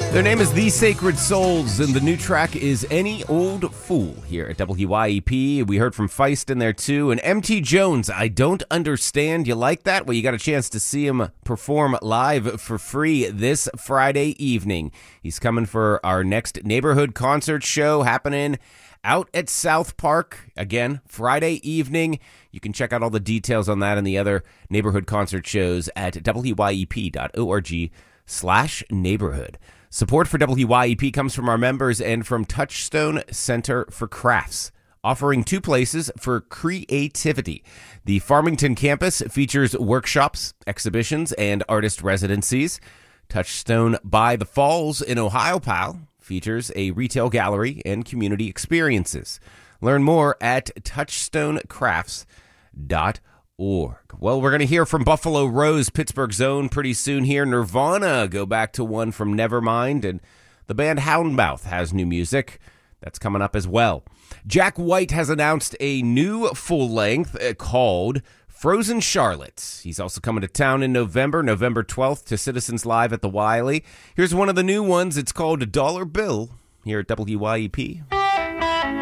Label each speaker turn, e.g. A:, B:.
A: Their name is The Sacred Souls, and the new track is Any Old Fool here at WYEP. We heard from Feist in there too, and MT Jones, I Don't Understand. You like that? Well, you got a chance to see him perform live for free this Friday evening. He's coming for our next neighborhood concert show happening out at South Park, again, Friday evening. You can check out all the details on that and the other neighborhood concert shows at wyep.org/neighborhood. Support for WYEP comes from our members and from Touchstone Center for Crafts, offering two places for creativity. The Farmington campus features workshops, exhibitions, and artist residencies. Touchstone by the Falls in Ohiopyle features a retail gallery and community experiences. Learn more at touchstonecrafts.org. Well, we're going to hear from Buffalo Rose, Pittsburgh's own, pretty soon here. Nirvana go back to one from Nevermind, and the band Houndmouth has new music. That's coming up as well. Jack White has announced a new full-length called Frozen Charlotte. He's also coming to town in November 12th, to Citizens Live at the Wiley. Here's one of the new ones. It's called Dollar Bill here at WYEP.